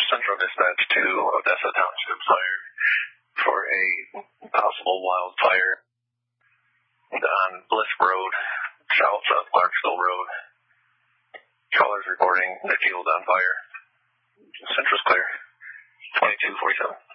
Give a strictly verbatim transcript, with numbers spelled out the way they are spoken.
Central Dispatch to Odessa Township Fire for a possible wildfire on Bliss Road, south of Clarksville Road. Callers reporting the field on fire. Central's clear. twenty-two forty-seven.